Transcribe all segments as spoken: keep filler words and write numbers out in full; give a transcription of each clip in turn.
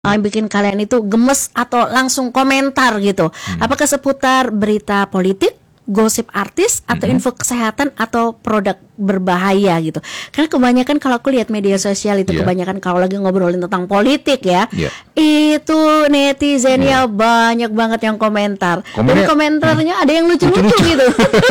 yang bikin kalian itu gemes atau langsung komentar gitu? Hmm. Apakah seputar berita politik, gosip artis, atau mm-hmm. info kesehatan, atau produk berbahaya gitu? Karena kebanyakan kalau aku lihat media sosial itu yeah. kebanyakan kalau lagi ngobrolin tentang politik ya, yeah. itu netizennya yeah. banyak banget yang komentar. Komennya, dan komentarnya hmm. ada yang lucu-lucu gitu.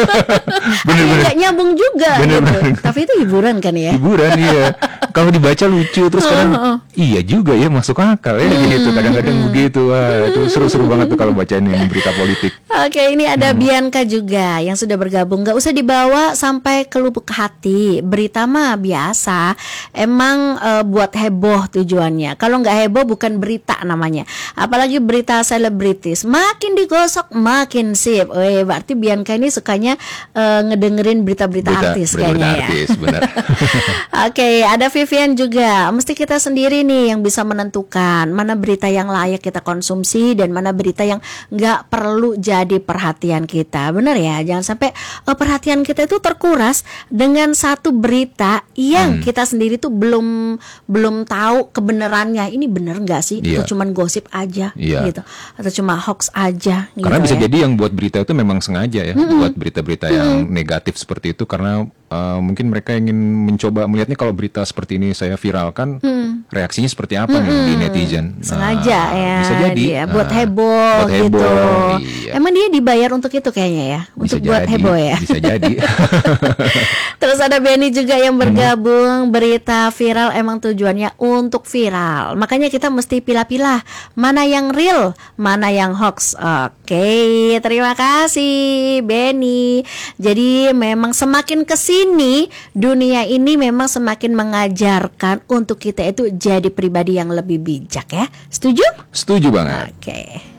Ada yang nggak nyambung juga bener, gitu. Bener. Tapi itu hiburan kan ya? Hiburan iya. Kalau dibaca lucu terus kadang iya juga ya, masuk akal ya hmm. gitu. Kadang-kadang hmm. begitu. Wah, itu seru-seru banget tuh kalau bacain yang berita politik. Oke, ini ada hmm. Bianca juga yang sudah bergabung. Gak usah dibawa sampai ke lubuk hati. Berita mah biasa. Emang e, buat heboh tujuannya. Kalau nggak heboh bukan berita namanya. Apalagi berita selebritis. Makin digosok makin sip. Eh, berarti Bianca ini sukanya e, ngedengerin berita-berita berita, artis berita, kayaknya berita ya. Artis, benar. Oke, ada Vivian juga. Mesti kita sendiri nih yang bisa menentukan mana berita yang layak kita konsumsi dan mana berita yang nggak perlu jadi perhatian kita. Benar ya, jangan sampai uh, perhatian kita itu terkuras dengan satu berita yang hmm. kita sendiri tuh belum belum tahu kebenarannya. Ini benar nggak sih? Yeah. Atau cuman gosip aja yeah. gitu, atau cuma hoax aja. Karena gitu bisa ya. Jadi yang buat berita itu memang sengaja ya, mm-hmm. buat berita-berita mm-hmm. yang negatif seperti itu karena Uh, mungkin mereka ingin mencoba melihatnya kalau berita seperti ini saya viralkan, hmm. reaksinya seperti apa hmm. nih di netizen. Sengaja nah, ya, bisa jadi dia buat nah, heboh, buat heboh gitu. Iya. Emang dia dibayar untuk itu kayaknya ya, bisa untuk jadi, buat heboh ya. Bisa jadi. Terus ada Benny juga yang bergabung. hmm. Berita viral emang tujuannya untuk viral, makanya kita mesti pilah-pilah mana yang real, mana yang hoax. Oke, terima kasih Benny. Jadi memang semakin kesini ini dunia ini memang semakin mengajarkan untuk kita itu jadi pribadi yang lebih bijak ya. Setuju? Setuju banget. Oke.